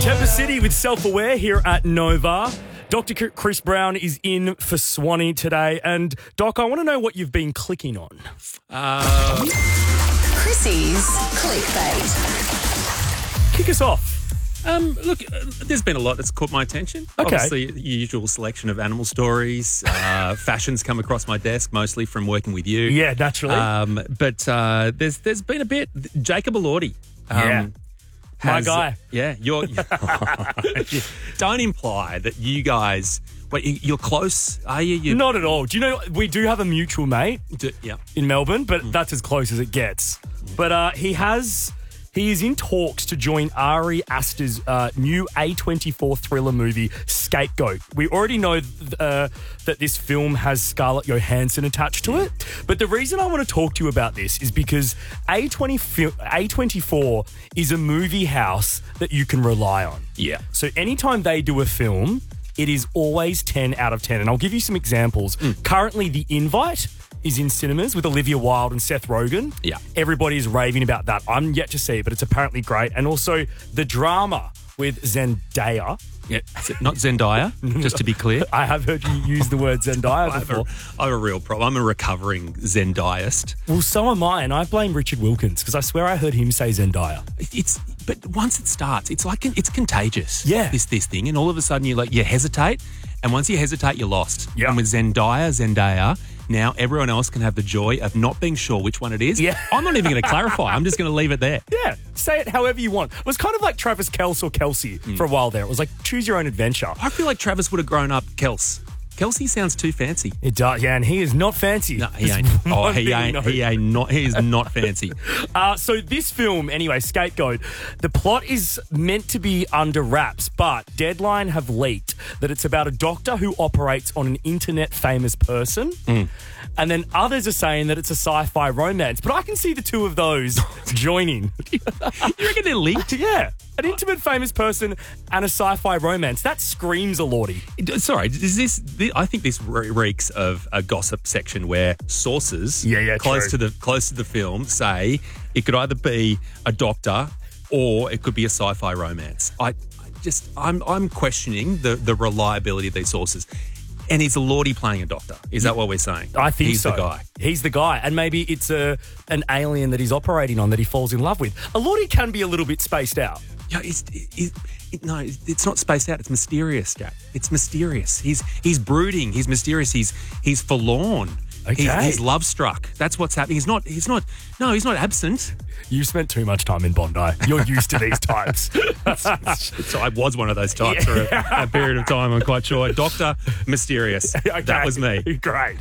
Tepper City with Self-Aware here at Nova. Dr. Chris Brown is in for Swanee today. And, Doc, I want to know what you've been clicking on. Chrissy's Clickbait. Kick us off. Look, there's been a lot that's caught my attention. Okay. Obviously, the usual selection of animal stories. Fashions come across my desk, mostly from working with you. Yeah, naturally. But there's been a bit. Jacob Elordi. Yeah. My guy. Yeah, you're. Don't imply that you guys. Wait, you're close, are you? Not at all. Do you know, we do have a mutual mate Yeah. in Melbourne, but that's as close as it gets. But he is in talks to join Ari Aster's new A24 thriller movie, Scapegoat. We already know that this film has Scarlett Johansson attached to it. But the reason I want to talk to you about this is because A24 is a movie house that you can rely on. Yeah. So anytime they do a film, it is always 10 out of 10. And I'll give you some examples. Currently, The Invite is in cinemas with Olivia Wilde and Seth Rogen. Yeah. Everybody is raving about that. I'm yet to see it, but it's apparently great. And also The Drama with Zendaya. Yeah, not Zendaya, just to be clear. I have heard you use the word Zendaya I before. have a real problem. I'm a recovering Zendayist. Well, so am I, and I blame Richard Wilkins because I swear I heard him say Zendaya. But once it starts, it's like it's contagious. Yeah. This thing, and all of a sudden you hesitate, and once you hesitate, you're lost. Yeah. And with Zendaya, now everyone else can have the joy of not being sure which one it is. Yeah. I'm not even going to clarify. I'm just going to leave it there. Yeah, say it however you want. It was kind of like Travis Kelce or Kelsey for a while there. It was like choose your own adventure. I feel like Travis would have grown up Kels. Kelsey sounds too fancy. It does, yeah, and he is not fancy. No, he ain't. Oh, he ain't. He is not fancy. So this film, anyway, Scapegoat, the plot is meant to be under wraps, but Deadline have leaked that it's about a doctor who operates on an internet famous person. And then others are saying that it's a sci-fi romance. But I can see the two of those joining. You reckon they're linked? Yeah. An intimate famous person and a sci-fi romance. That screams Elordi. Sorry, I think this reeks of a gossip section where sources close to the film say it could either be a doctor or it could be a sci-fi romance. I'm questioning the reliability of these sources. And is Elordi playing a doctor? Is that what we're saying? I think he's so. The guy. He's the guy. And maybe it's an alien that he's operating on that he falls in love with. Elordi can be a little bit spaced out. Yeah, no, it's not spaced out. It's mysterious, Jack. It's mysterious. He's brooding. He's mysterious. He's forlorn. Okay. He's love struck. That's what's happening. He's not absent. You spent too much time in Bondi. You're used to these types. So I was one of those types for a period of time, I'm quite sure. Doctor Mysterious. Okay. That was me. Great.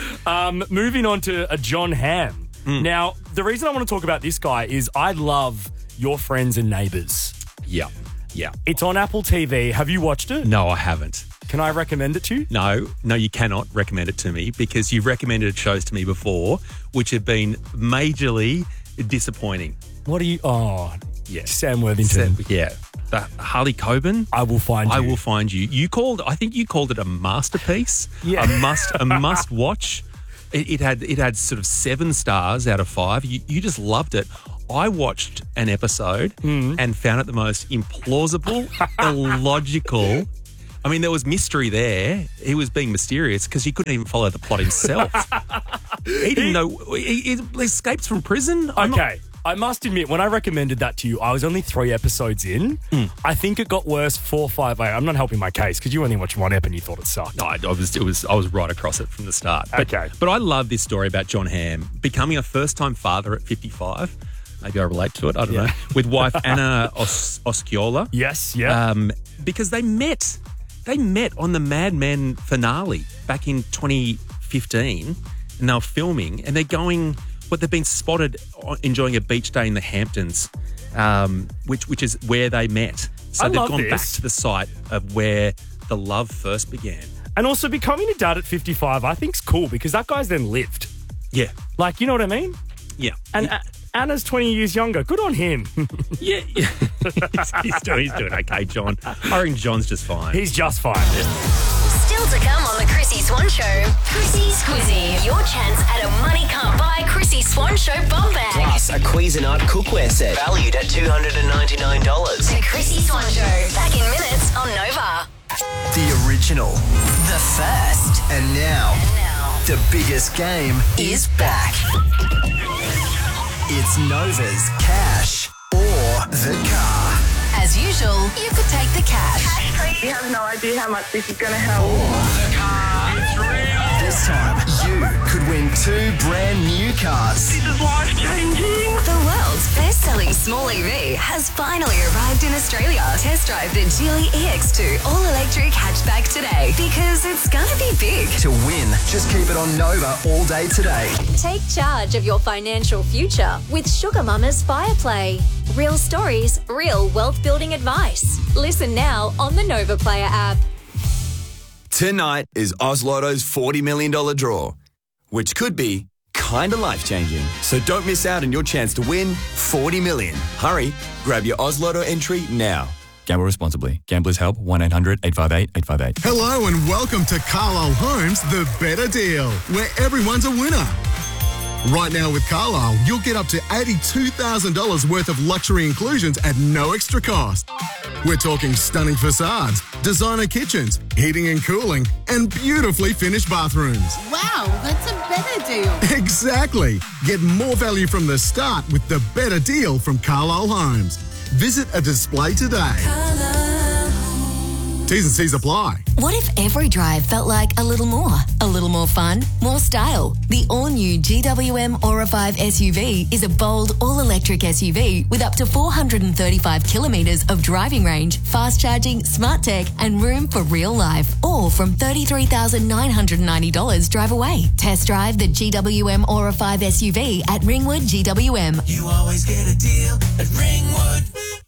Moving on to a John Hamm. Now, the reason I want to talk about this guy is I love Your Friends and Neighbours. Yeah. It's on Apple TV. Have you watched it? No, I haven't. Can I recommend it to you? No, you cannot recommend it to me because you've recommended shows to me before which have been majorly disappointing. What are you... Oh, Yeah. Sam Worthington. The Harley Coben. I will find you. I will find you. I think you called it a masterpiece. Yeah. A must watch. It had sort of 7 stars out of 5. You just loved it. I watched an episode and found it the most implausible, illogical. I mean, there was mystery there. He was being mysterious because he couldn't even follow the plot himself. He didn't know. He escapes from prison. I must admit, when I recommended that to you, I was only 3 episodes in. I think it got worse 4 or 5. I'm not helping my case because you only watched 1 ep and you thought it sucked. No, I was right across it from the start. Okay. But I love this story about John Hamm becoming a first-time father at 55. Maybe I relate to it. I don't know. With wife Anna Osceola. Yes, yeah. Because they met on the Mad Men finale back in 2015, and they were filming, and they're going. But they've been spotted enjoying a beach day in the Hamptons, which is where they met. So they've gone back to the site of where the love first began. And also becoming a dad at 55, I think's cool because that guy's then lived. Yeah. Like, you know what I mean? Yeah. And Anna's 20 years younger. Good on him. Yeah. he's doing okay, John. I reckon John's just fine. He's just fine. Still to come on the Chrissy Swan Show. Chrissy's Quizzy. Your chance at a money can't buy Chrissy Swan Show bum bag. Plus, a Cuisinart cookware set valued at $299. The Chrissy Swan Show. original. The first And now, the biggest game is back. It's Nova's Cash or the Car. As usual, you could take the cash. You have no idea how much this is going to help. This time, you could win 2 brand new cars. This is life-changing. The world's best-selling small EV has finally arrived in Australia. Test drive the Geely EX2 all-electric hatchback today because it's gonna be big. To win, just keep it on Nova all day today. Take charge of your financial future with Sugar Mama's Fireplay. Real stories, real wealth-building advice. Listen now on the Nova Player app. Tonight is Oz Lotto's $40 million draw, which could be kind of life-changing. So don't miss out on your chance to win $40 million. Hurry, grab your Oz Lotto entry now. Gamble responsibly. Gamblers Help 1-800-858-858. Hello and welcome to Carlisle Homes, the better deal, where everyone's a winner. Right now with Carlisle, you'll get up to $82,000 worth of luxury inclusions at no extra cost. We're talking stunning facades, designer kitchens, heating and cooling, and beautifully finished bathrooms. Wow, that's a better deal. Exactly. Get more value from the start with the better deal from Carlisle Homes. Visit a display today. T's and C's apply. What if every drive felt like a little more fun, more style? The all-new GWM Aura 5 SUV is a bold, all-electric SUV with up to 435 kilometres of driving range, fast charging, smart tech, and room for real life. All from $33,990 drive away. Test drive the GWM Aura 5 SUV at Ringwood GWM. You always get a deal at Ringwood.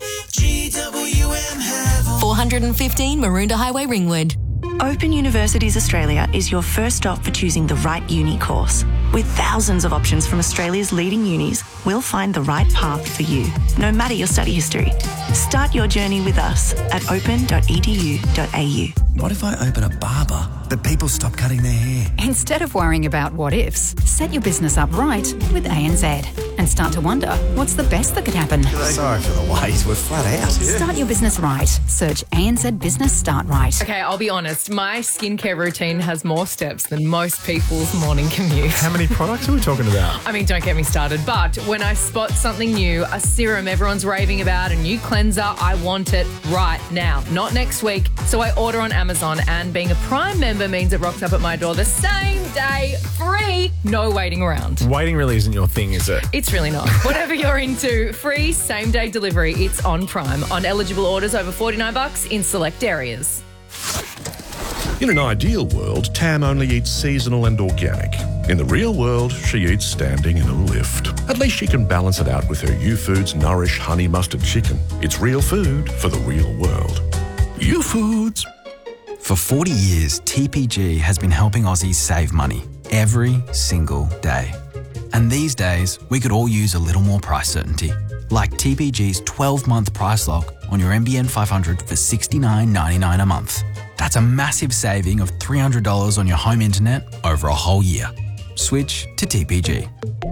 GWM have 415 Maroondah Highway, Ringwood. Open Universities Australia is your first stop for choosing the right uni course. With thousands of options from Australia's leading unis, we'll find the right path for you, no matter your study history. Start your journey with us at open.edu.au. What if I open a barber, but people stop cutting their hair? Instead of worrying about what ifs, set your business up right with ANZ and start to wonder what's the best that could happen. Sorry for the wait, we're flat out. Start your business right. Search ANZ Business Start Right. Okay, I'll be honest. My skincare routine has more steps than most people's morning commute. How many products are we talking about? I mean, don't get me started. But when I spot something new, a serum everyone's raving about, a new cleanser, I want it right now, not next week. So I order on Amazon, and being a Prime member means it rocks up at my door the same day, free, no waiting around. Waiting really isn't your thing, is it? It's really not. Whatever you're into, free same-day delivery. It's on Prime. On eligible orders over $49 in select areas. In an ideal world, Tam only eats seasonal and organic. In the real world, she eats standing in a lift. At least she can balance it out with her U-Foods Nourish Honey Mustard Chicken. It's real food for the real world. U-Foods. For 40 years, TPG has been helping Aussies save money every single day. And these days, we could all use a little more price certainty. Like TPG's 12-month price lock on your NBN 500 for $69.99 a month. That's a massive saving of $300 on your home internet over a whole year. Switch to TPG.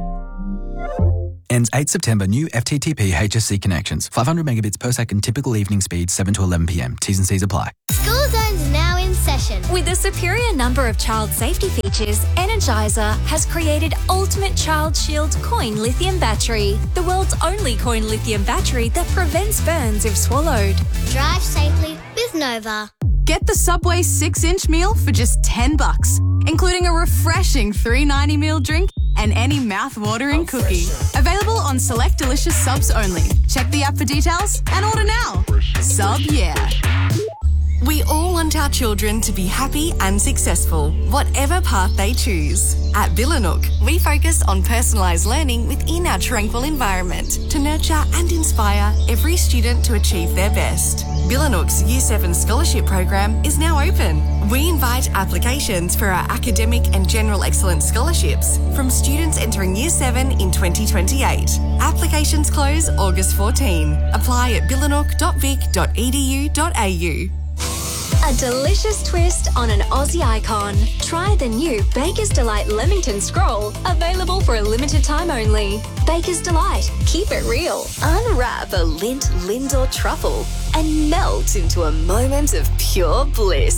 Ends 8 September. New FTTP HSC connections. 500 megabits per second. Typical evening speed 7 to 11 p.m. T's and C's apply. School Zone's now in session. With a superior number of child safety features, Energizer has created Ultimate Child Shield Coin Lithium Battery, the world's only coin lithium battery that prevents burns if swallowed. Drive safely with Nova. Get the Subway 6-inch meal for just $10, including a refreshing $3.90 meal drink and any mouth-watering cookie. Available on select delicious subs only. Check the app for details and order now. Sub yeah. We all want our children to be happy and successful, whatever path they choose. At Billanook, we focus on personalised learning within our tranquil environment to nurture and inspire every student to achieve their best. Billanook's Year 7 scholarship program is now open. We invite applications for our academic and general excellence scholarships from students entering Year 7 in 2028. Applications close August 14. Apply at billanook.vic.edu.au. A delicious twist on an Aussie icon. Try the new Baker's Delight Leamington Scroll, available for a limited time only. Baker's Delight, keep it real. Unwrap a Lindt, or truffle and melt into a moment of pure bliss.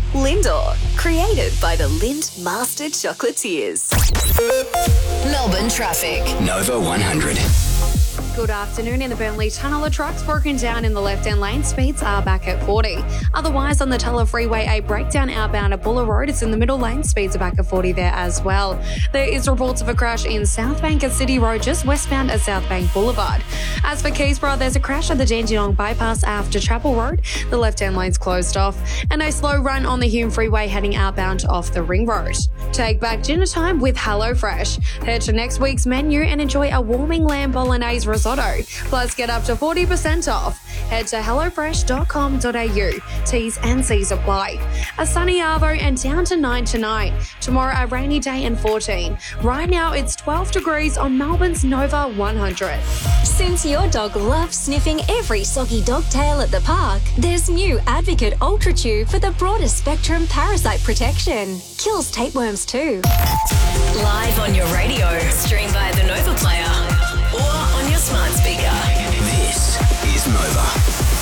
Lindor, created by the Lind Master Chocolatiers. Melbourne traffic. Nova 100. Good afternoon. In the Burnley Tunnel, a truck's broken down in the left-hand lane. Speeds are back at 40. Otherwise, on the Tulla Freeway, a breakdown outbound at Buller Road. It's in the middle lane. Speeds are back at 40 there as well. There is reports of a crash in South Bank at City Road, just westbound at South Bank Boulevard. As for Keysborough, there's a crash at the Dandenong Bypass after Chapel Road. The left-hand lane's closed off. And a slow run on the Hume Freeway heading outbound off the Ring Road. Take back dinner time with HelloFresh. Head to next week's menu and enjoy a warming lamb bolognese risotto. Plus, get up to 40% off. Head to hellofresh.com.au. T's and C's apply. A sunny Arvo and down to 9 tonight. Tomorrow, a rainy day and 14. Right now, it's 12 degrees on Melbourne's Nova 100. Since your dog loves sniffing every soggy dog tail at the park, there's new Advocate Ultra Chew for the broadest spectrum parasite protection. Kills tapeworms too. Live on your radio. Stream via the Nova Player or on your smart speaker. This is Nova.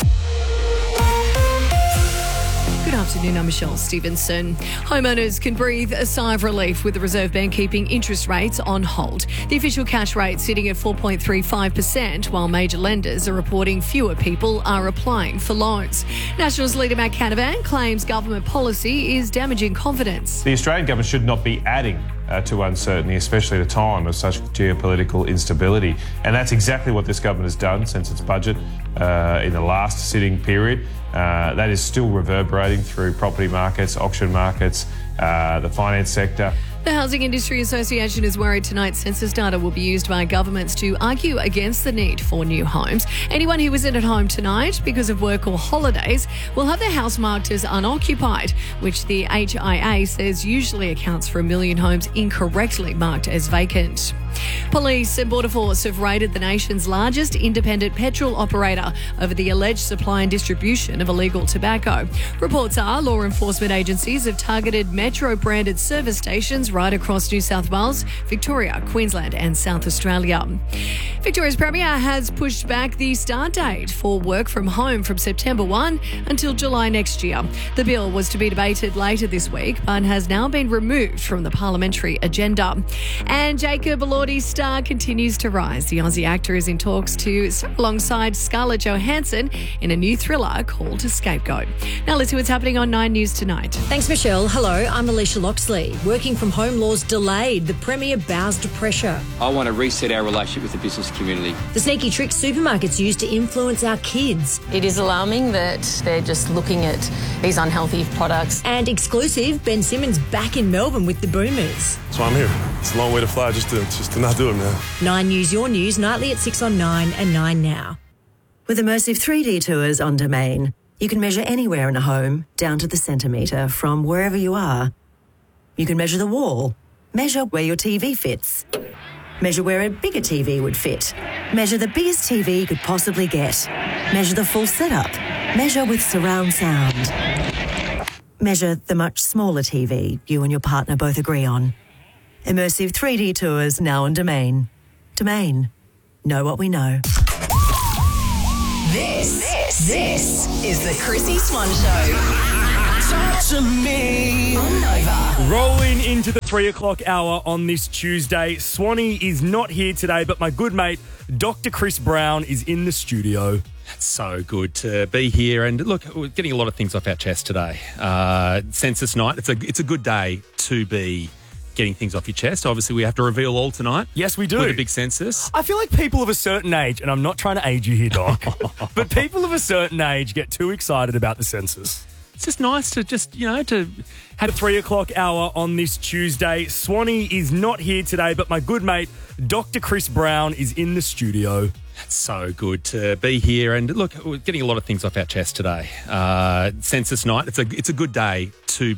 Good afternoon, I'm Michelle Stevenson. Homeowners can breathe a sigh of relief with the Reserve Bank keeping interest rates on hold. The official cash rate sitting at 4.35%, while major lenders are reporting fewer people are applying for loans. Nationals leader Matt Canavan claims government policy is damaging confidence. The Australian government should not be adding to uncertainty, especially at a time of such geopolitical instability. And that's exactly what this government has done since its budget in the last sitting period. That is still reverberating through property markets, auction markets, the finance sector. The Housing Industry Association is worried tonight's census data will be used by governments to argue against the need for new homes. Anyone who isn't at home tonight because of work or holidays will have their house marked as unoccupied, which the HIA says usually accounts for 1 million homes incorrectly marked as vacant. Police and Border Force have raided the nation's largest independent petrol operator over the alleged supply and distribution of illegal tobacco. Reports are law enforcement agencies have targeted Metro-branded service stations right across New South Wales, Victoria, Queensland and South Australia. Victoria's Premier has pushed back the start date for work from home from September 1 until July next year. The bill was to be debated later this week but has now been removed from the parliamentary agenda. And Jacob Elordi's star continues to rise. The Aussie actor is in talks to star alongside Scarlett Johansson in a new thriller called Scapegoat. Now let's see what's happening on 9 News tonight. Thanks, Michelle. Hello, I'm Alicia Loxley. Working from home laws delayed. The Premier bows to pressure. I want to reset our relationship with the business community. The sneaky tricks supermarkets use to influence our kids. It is alarming that they're just looking at these unhealthy products. And exclusive, Ben Simmons back in Melbourne with the Boomers. So I'm here. It's a long way to fly just to not do it, man. 9 News, your news, nightly at 6 on 9 and 9 now. With immersive 3D tours on Domain, you can measure anywhere in a home, down to the centimetre, from wherever you are. You can measure the wall, measure where your TV fits, measure where a bigger TV would fit, measure the biggest TV you could possibly get, measure the full setup, measure with surround sound, measure the much smaller TV you and your partner both agree on. Immersive 3D tours now on Domain. Domain. Know what we know. This is the Chrissy Swan Show. Talk to me on Nova. Rolling into the 3 o'clock hour on this Tuesday. Swanee is not here today, but my good mate, Dr. Chris Brown, is in the studio. It's so good to be here. And look, we're getting a lot of things off our chest today. Census night. It's a good day to be getting things off your chest. Obviously, we have to reveal all tonight. Yes, we do. With a big census. I feel like people of a certain age, and I'm not trying to age you here, Doc, but people of a certain age get too excited about the census. It's just nice to to have the 3 o'clock hour on this Tuesday. Swanee is not here today, but my good mate, Dr. Chris Brown, is in the studio. It's so good to be here. And look, we're getting a lot of things off our chest today. Census night. It's a good day to